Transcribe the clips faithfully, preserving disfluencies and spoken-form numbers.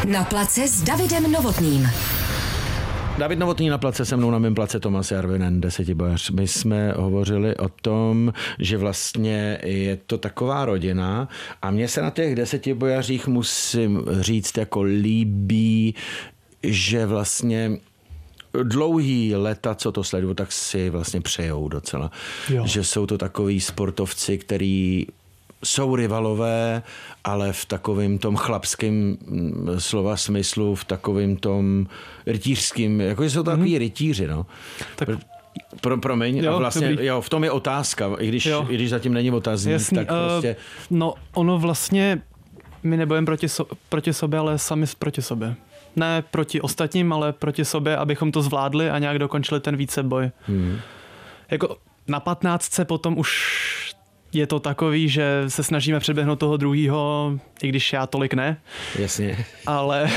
Na place s Davidem Novotným. David Novotný na place, se mnou na mém place Tomas Jarvinen, desetibojař. My jsme hovořili o tom, že vlastně je to taková rodina a mně se na těch desetibojařích musím říct jako líbí, že vlastně dlouhý leta, co to sleduju, tak si vlastně přejou docela. Jo. Že jsou to takový sportovci, který jsou rivalové, ale v takovém tom chlapském slova smyslu, v takovém tom rytířským, jako jsou to takový mm-hmm. rytíři, no. Tak... Pro, promiň, jo, a vlastně, jo, v tom je otázka, i když, i když zatím není otazník, Jasný, tak prostě... Uh, no, ono vlastně, my nebojeme proti, so, proti sobě, ale sami proti sobě. Ne proti ostatním, ale proti sobě, abychom to zvládli a nějak dokončili ten víceboj. Hmm. Jako na patnáctce potom už je to takový, že se snažíme předběhnout toho druhýho, i když já tolik ne. Jasně. Ale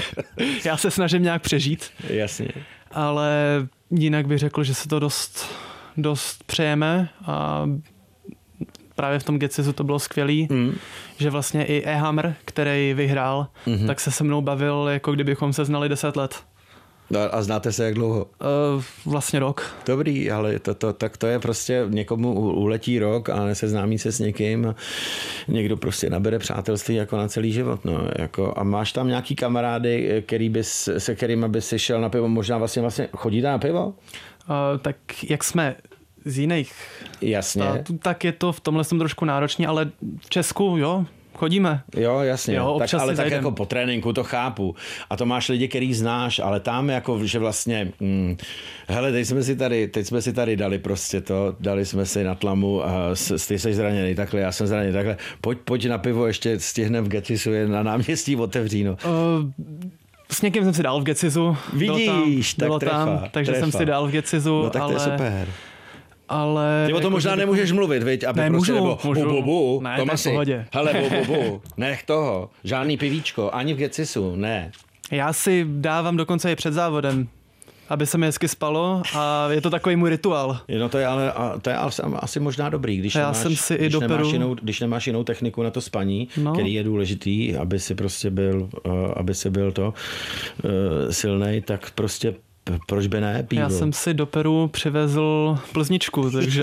já se snažím nějak přežít. Jasně. Ale jinak bych řekl, že se to dost, dost přejeme a právě v tom Gecisu to bylo skvělý, mm. že vlastně i E-Hammer, který vyhrál, mm-hmm. tak se se mnou bavil, jako kdybychom se znali deset let. A znáte se jak dlouho? Uh, vlastně rok. Dobrý, ale to, to, tak to je prostě někomu uletí rok a neseznámí se s někým a někdo prostě nabere přátelství jako na celý život. No, jako, a máš tam nějaký kamarády, který bys, se kterýma bys si šel na pivo? Možná vlastně, vlastně chodíte na pivo? Uh, tak jak jsme z jiných Jasně. států, tak je to v tomhle jsem trošku náročný, ale v Česku, jo, chodíme. Jo, jasně. Jo, tak, ale tak zajdem. jako po tréninku to chápu. A to máš lidi, který znáš, ale tam jako, že vlastně hm, hele, teď jsme si tady, teď jsme si tady dali prostě to, dali jsme si na tlamu a ty jsi zraněný takhle, já jsem zraněný takhle. Pojď, pojď na pivo, ještě stihnem v Gecisu, je na náměstí otevříno. Uh, s někým jsem si dal v Gecisu. Vidíš, bylo tam, tak bylo trefa, tam, takže trefa. jsem si dal v Gecisu. No tak ale... to je super. Ale... Ty o tom možná nemůžeš mluvit, viď? Aby ne, prostě můžu, nebo, můžu. Bu, bu, bu, ne, Tomasi, v pohodě. hele, bu, bu, bu, nech toho, žádný pivíčko, ani v Gecisu, ne. Já si dávám dokonce i před závodem, aby se mi hezky spalo a je to takový můj rituál. No to je ale, to je asi možná dobrý, když, Já nemáš, jsem si když, i nemáš doperu... jinou, když nemáš jinou techniku na to spaní, no. Který je důležitý, aby si prostě byl, aby si byl to uh, silnej, tak prostě proč by ne pivo? Já jsem si do Peru přivezl plzničku, takže...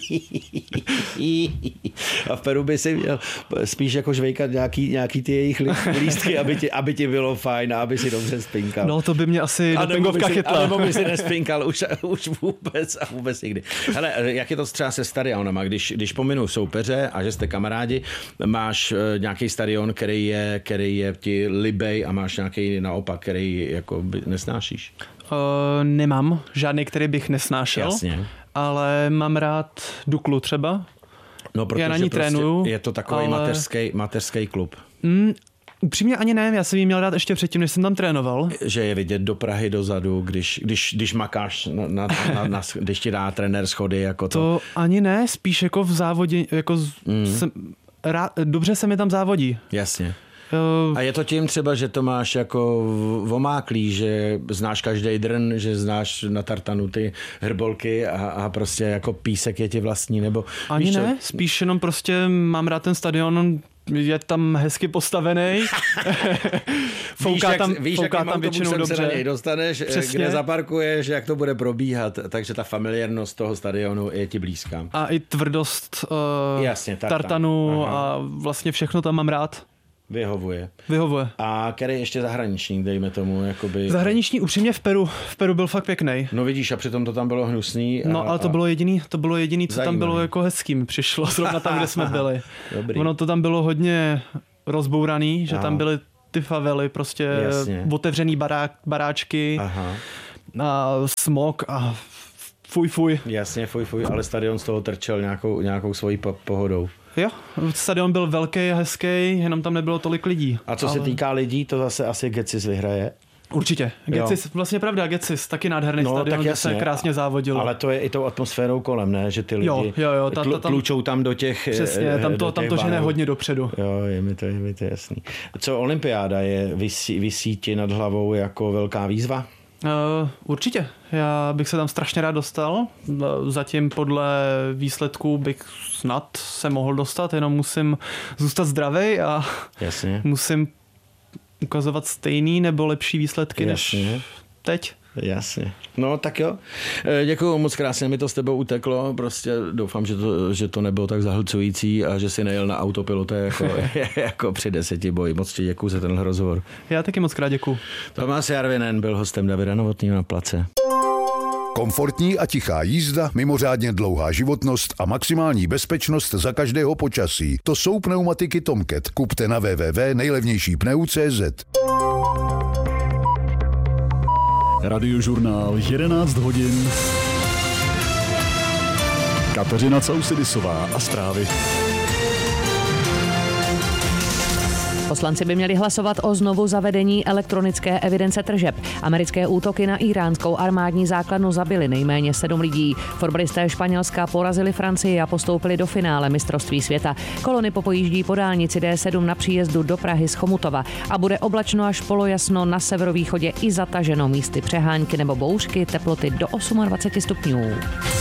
A v Peru by si měl spíš jako žvejkat nějaký, nějaký ty jejich lístky, aby ti, aby ti bylo fajn a aby si dobře spinkal. No to by mě asi dopingovka chytla. A nebo by si nespinkal už, už vůbec a vůbec nikdy. Hele, jak je to třeba se stadionama, když, když pominu soupeře a že jste kamarádi, máš nějaký stadion, který je, který je ti libej a máš nějaký naopak, který jako nesnášíš? Uh, nemám žádný, který bych nesnášel, jasně. Ale mám rád Duklu třeba. No, protože já na ní prostě trénuju. Je to takový ale... mateřský, mateřský klub. Mm, upřímně ani ne, já jsem ji měl rád ještě předtím, než jsem tam trénoval. Že je vidět do Prahy dozadu, když, když, když makáš, na, na, na, na, když ti dá trenér schody. Jako to. to ani ne, spíš jako v závodě, jako mm. jsem, rád, dobře se mi tam závodí. Jasně. A je to tím třeba, že to máš jako omáklý, že znáš každý drn, že znáš na tartanu ty hrbolky a, a prostě jako písek je ti vlastní, nebo... Ani víš, ne, spíš jenom prostě mám rád ten stadion, je tam hezky postavený. Fouká tam, víš, fouká jakým tam většinou dobře. Se na něj dostaneš, přesně. Kde zaparkuješ, jak to bude probíhat, takže ta familiárnost toho stadionu je ti blízká. A i tvrdost uh, Jasně, tartan. tartanu. Aha. A vlastně všechno tam mám rád. Vyhovuje. Vyhovuje. A který ještě zahraniční, dejme tomu, jakoby... Zahraniční upřímně v Peru. V Peru byl fakt pěkný. No vidíš, a přitom to tam bylo hnusný. A, no, ale to bylo jediný, to bylo jediný, co zajímavý. Tam bylo jako hezký, mi přišlo zrovna tam, kde jsme byli. Dobrý. Ono to tam bylo hodně rozbouraný, že Aha. tam byly ty favely, prostě jasně. Otevřený barák, baráčky. Aha. A smog a fuj fuj. Jasně, fuj fuj, ale stadion z toho trčel nějakou, nějakou svojí po- pohodou. Jo, stadion byl velký a hezký, jenom tam nebylo tolik lidí. A co ale... se týká lidí, to zase asi Gecis vyhraje. Určitě. Gecis, vlastně pravda, Gecis, taky nádherný no, stadion, kde se krásně závodilo. Ale to je i tou atmosférou kolem, ne? Že ty lidi jo, jo, jo, ta, ta, tam, tlučou tam do těch přesně, tam to, tam to žene hodně dopředu. Jo, je mi to, je mi to jasný. Co olympiáda je, visí, visí ti nad hlavou jako velká výzva? Uh, určitě. Já bych se tam strašně rád dostal. Zatím podle výsledků bych snad se mohl dostat, jenom musím zůstat zdravý a jasně. musím ukazovat stejný nebo lepší výsledky Jasně. než teď. Jasně. No tak jo. Děkuju moc krásně, mi to s tebou uteklo. Prostě doufám, že to, že to nebylo tak zahlcující a že si nejel na autopilote jako, jako při deseti boji. Moc ti děkuju za tenhle rozhovor. Já taky moc krát děkuju. Tomáš Järvinen byl hostem Davida Novotného na Place. Komfortní a tichá jízda, mimořádně dlouhá životnost a maximální bezpečnost za každého počasí. To jsou pneumatiky Tomcat. Kupte na w w w tečka nejlevnější pneu tečka cé zet. Radiožurnál jedenáct hodin. Kateřina Causidisová a zprávy. Poslanci by měli hlasovat o znovu zavedení elektronické evidence tržeb. Americké útoky na iránskou armádní základnu zabily nejméně sedm lidí. Fotbalisté Španělska porazili Francii a postoupili do finále mistrovství světa. Kolony popojíždí po dálnici D sedm na příjezdu do Prahy z Chomutova a bude oblačno až polojasno na severovýchodě i zataženo místy přehánky nebo bouřky, teploty do dvacet osm stupňů.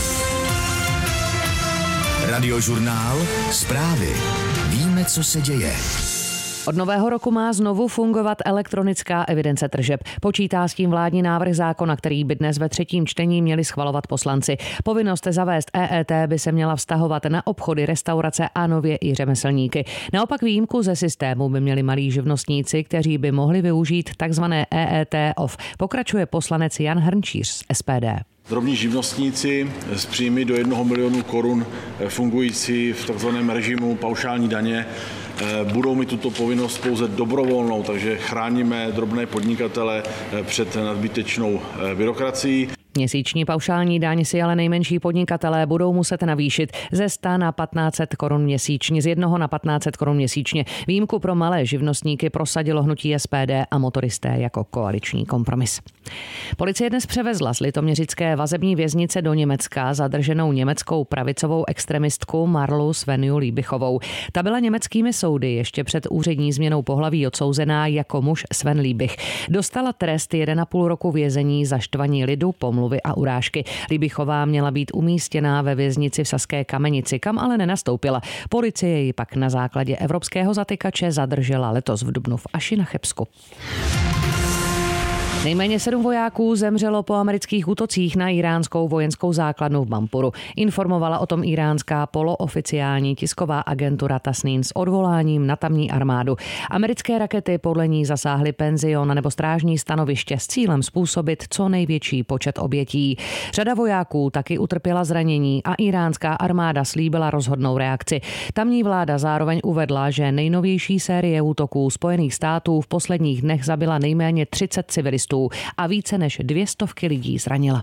Radiožurnál, zprávy. Víme, co se děje. Od nového roku má znovu fungovat elektronická evidence tržeb. Počítá s tím vládní návrh zákona, který by dnes ve třetím čtení měli schvalovat poslanci. Povinnost zavést E E T by se měla vztahovat na obchody, restaurace a nově i řemeslníky. Naopak výjimku ze systému by měli malí živnostníci, kteří by mohli využít takzvané E E T off. Pokračuje poslanec Jan Hrnčíř z S P D. Drobní živnostníci s příjmy do jednoho milionu korun fungující v takzvaném režimu paušální daně budou mít tuto povinnost pouze dobrovolnou, takže chráníme drobné podnikatele před nadbytečnou byrokracií. Měsíční paušální daň si ale nejmenší podnikatelé budou muset navýšit ze sta na patnáct set korun měsíčně, z jednoho na patnáct set korun měsíčně. Výjimku pro malé živnostníky prosadilo hnutí S P D a motoristé jako koaliční kompromis. Policie dnes převezla z litoměřické vazební věznice do Německa zadrženou německou pravicovou extremistku Marlu Sveniu Liebichovou. Ta byla německými soudy ještě před úřední změnou pohlaví odsouzená jako muž Sven Liebich. Dostala trest jeden a půl roku vězení za štvaní lidu, pomluvy a urážky. Liebichová měla být umístěná ve věznici v Saské Kamenici, kam ale nenastoupila. Policie ji pak na základě evropského zatykače zadržela letos v dubnu v Aši-na-Chebsku. Nejméně sedm vojáků zemřelo po amerických útocích na iránskou vojenskou základnu v Bampuru. Informovala o tom iránská polooficiální tisková agentura Tasnim s odvoláním na tamní armádu. Americké rakety podle ní zasáhly penzion nebo strážní stanoviště s cílem způsobit co největší počet obětí. Řada vojáků taky utrpěla zranění a iránská armáda slíbila rozhodnou reakci. Tamní vláda zároveň uvedla, že nejnovější série útoků Spojených států v posledních dnech zabila nejméně třicet civilistů a více než dvě stovky lidí zranila.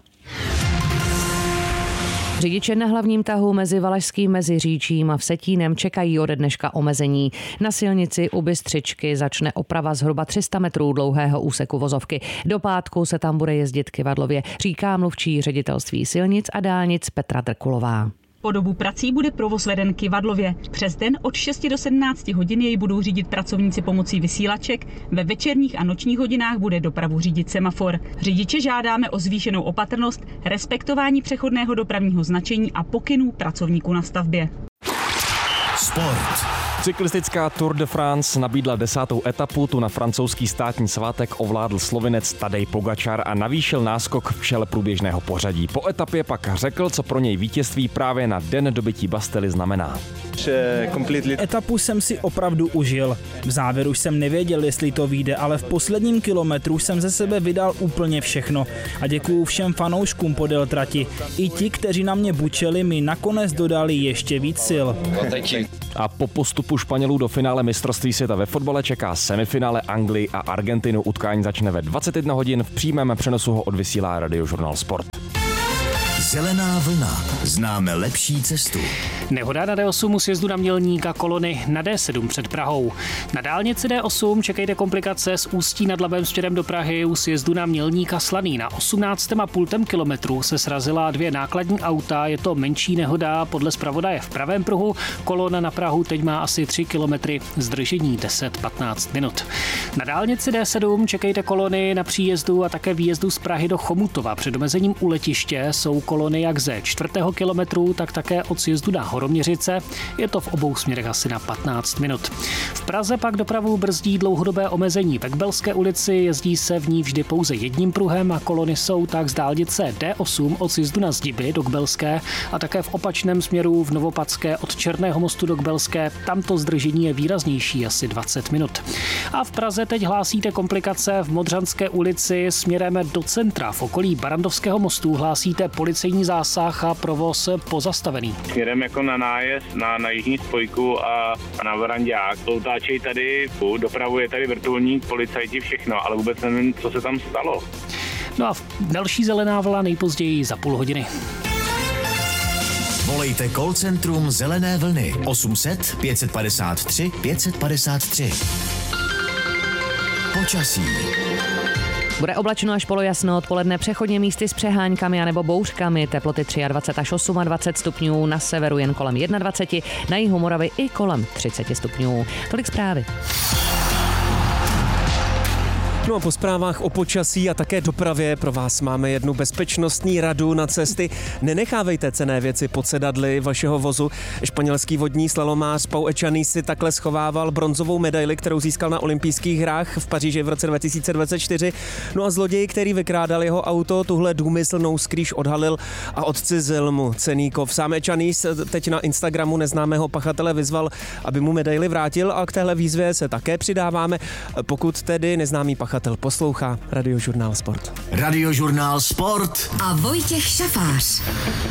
Řidiče na hlavním tahu mezi Valašským Meziříčím a Vsetínem čekají ode dneška omezení. Na silnici u Bystřičky začne oprava zhruba tři sta metrů dlouhého úseku vozovky. Do pátku se tam bude jezdit kyvadlově, říká mluvčí ředitelství silnic a dálnic Petra Drkulová. Po dobu prací bude provoz veden kyvadlově. Přes den od šesti do sedmnácti hodin jej budou řídit pracovníci pomocí vysílaček. Ve večerních a nočních hodinách bude dopravu řídit semafor. Řidiče žádáme o zvýšenou opatrnost, respektování přechodného dopravního značení a pokynů pracovníků na stavbě. Sport. Cyklistická Tour de France nabídla desátou etapu, tu na francouzský státní svátek ovládl Slovinec Tadej Pogačar a navýšil náskok v čele průběžného pořadí. Po etapě pak řekl, co pro něj vítězství právě na den dobytí Bastily znamená. Etapu jsem si opravdu užil. V závěru jsem nevěděl, jestli to vyjde, ale v posledním kilometru jsem ze sebe vydal úplně všechno. A děkuju všem fanouškům podél trati. I ti, kteří na mě bučeli, mi nakonec dodali ještě víc sil. A po postupu Španělů do finále mistrovství světa ve fotbale čeká semifinále Anglii a Argentinu. Utkání začne ve dvacet jedna hodin, v přímém přenosu ho odvysílá Radiožurnál Sport. Zelená vlna. Známe lepší cestu. Nehoda na D osm u sjezdu na Mělník a kolony na D sedm před Prahou. Na dálnici D osm čekejte komplikace z Ústí nad Labem směrem do Prahy u sjezdu na Mělník a Slaný. Na osmnáct a půl kilometru se srazila dvě nákladní auta, je to menší nehoda, podle zpravodaje v pravém pruhu. Kolona na Prahu teď má asi tři kilometry, zdržení deset patnáct minut. Na dálnici D sedm čekejte kolony na příjezdu a také výjezdu z Prahy do Chomutova. Před omezením u letiště jsou kolony jak ze čtvrtého kilometru, tak také od sjezdu na Choroměřice, je to v obou směrech asi na patnáct minut. V Praze pak dopravu brzdí dlouhodobé omezení ve Kbelské ulici, jezdí se v ní vždy pouze jedním pruhem a kolony jsou tak z dálnice D osm od sjezdu na Zdiby do Kbelské a také v opačném směru v Novopadské od Černého mostu do Kbelské. Tamto zdržení je výraznější, asi dvacet minut. A v Praze teď hlásíte komplikace v Modřanské ulici směrem do centra. V okolí Barandovského mostu hlásíte policejní zásah a provoz pozastavený. Směrem jako na nájezd na, na jižní spojku a, a na Varandák.Loutáčej tady, dopravuje tady vrtulník, policajti, všechno, ale vůbec nevím, co se tam stalo. No a další zelená vlna nejpozději za půl hodiny. Volejte call centrum Zelené vlny osm set pět padesát tři pět padesát tři. Počasí. Bude oblačno až polojasno, odpoledne přechodně místy s přeháňkami anebo bouřkami, teploty dvacet tři až dvacet osm stupňů, na severu jen kolem dvacet jedna, na jihu Moravy i kolem třicet stupňů. Tolik zprávy. No a po zprávách o počasí a také dopravě pro vás máme jednu bezpečnostní radu na cesty. Nenechávejte cenné věci pod sedadly vašeho vozu. Španělský vodní slalomář Pau Echany si takhle schovával bronzovou medaili, kterou získal na olympijských hrách v Paříži v roce dva tisíce dvacet čtyři. No a zloděj, který vykrádal jeho auto, tuhle důmyslnou skrýš odhalil a odcizil mu cenný kov. Sám Echany teď na Instagramu neznámého pachatele vyzval, aby mu medaili vrátil, a k téhle výzvě se také přidáváme, pokud tedy neznámý pachatel poslouchá Radiožurnál Sport. Radiožurnál Sport a Vojtěch Šafář.